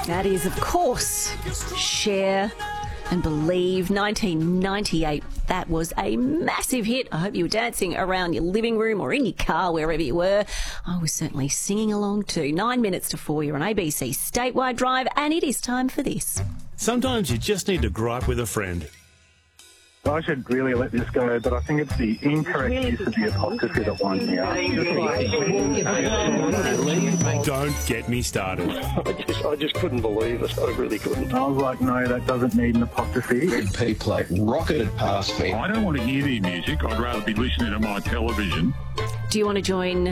That is, of course, Cher and Believe, 1998. That was a massive hit. I hope you were dancing around your living room or in your car, wherever you were. I was certainly singing along too. 9 minutes to 4, you're on ABC Statewide Drive, and it is time for this. Sometimes you just need to gripe with a friend. I should really let this go, but I think it's the incorrect use of the apostrophe that winds me up. Don't get me started. I just couldn't believe it. I really couldn't. I was like, no, that doesn't need an apostrophe. Red P plate rocketed past me. I don't want to hear the music. I'd rather be listening to my television. Do you want to join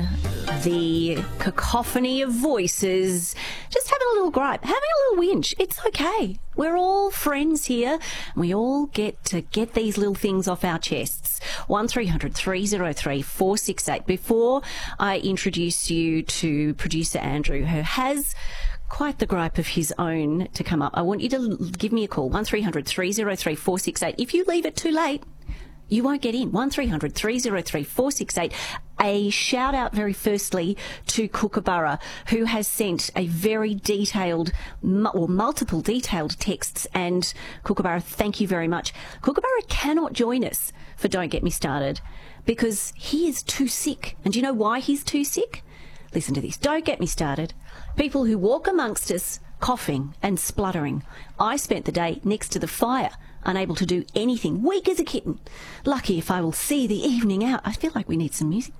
the cacophony of voices? Just having a little gripe, having a little whinge. It's okay. We're all friends here. We all get to get these little things off our chests. 1300 303 468. Before I introduce you to producer Andrew, who has quite the gripe of his own to come up, I want you to give me a call. 1300 303 468. If you leave it too late, you won't get in. 1300 303 468. A shout out very firstly to Kookaburra, who has sent a very detailed, or multiple detailed texts. And Kookaburra, thank you very much. Kookaburra cannot join us for Don't Get Me Started because he is too sick. And do you know why he's too sick? Listen to this. Don't get me started. People who walk amongst us coughing and spluttering. I spent the day next to the fire, unable to do anything, weak as a kitten. Lucky if I will see the evening out. I feel like we need some music.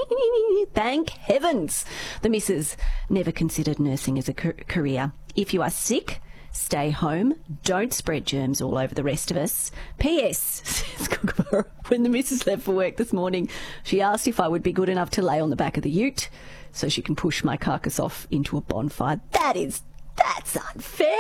Thank heavens the missus never considered nursing as a career. If you are sick, stay home. Don't spread germs all over the rest of us. P.S. says Kookaburra, when the missus left for work this morning, she asked if I would be good enough to lay on the back of the ute so she can push my carcass off into a bonfire. That's unfair.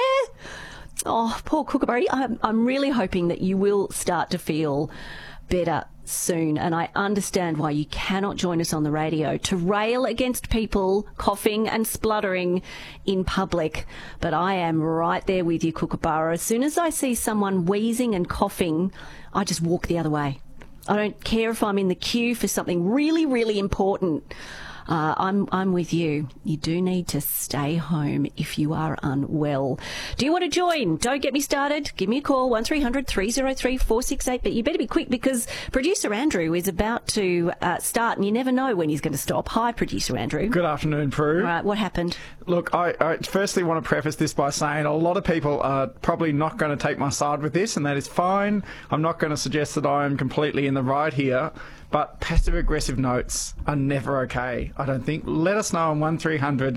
Oh, poor Kookaburra. I'm really hoping that you will start to feel better soon, and I understand why you cannot join us on the radio to rail against people coughing and spluttering in public. But I am right there with you, Kookaburra. As soon as I see someone wheezing and coughing, I just walk the other way. I don't care if I'm in the queue for something really, really important. I'm with you. You do need to stay home if you are unwell. Do you want to join? Don't get me started. Give me a call, 1300 303 468. But you better be quick because producer Andrew is about to start, and you never know when he's going to stop. Hi, producer Andrew. Good afternoon, Prue. Right, what happened? Look, I firstly want to preface this by saying a lot of people are probably not going to take my side with this, and that is fine. I'm not going to suggest that I am completely in the right here. But passive-aggressive notes are never okay, I don't think. Let us know on 1300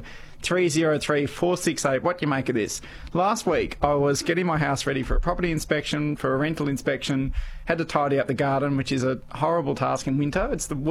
303 468 what you make of this. Last week, I was getting my house ready for a property inspection, for a rental inspection, had to tidy up the garden, which is a horrible task in winter. It's the